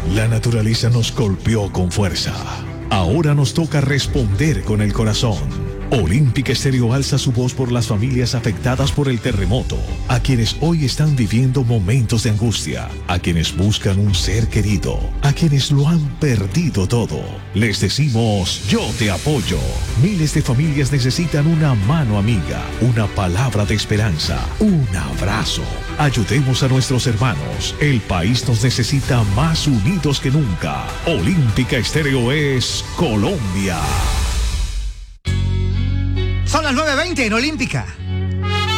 La naturaleza nos golpeó con fuerza. Ahora nos toca responder con el corazón. Olímpica Estéreo alza su voz por las familias afectadas por el terremoto, a quienes hoy están viviendo momentos de angustia, a quienes buscan un ser querido, a quienes lo han perdido todo. Les decimos, yo te apoyo. Miles de familias necesitan una mano amiga, una palabra de esperanza, un abrazo. Ayudemos a nuestros hermanos. El país nos necesita más unidos que nunca. Olímpica Estéreo es Colombia. Son las 9:20 en Olímpica.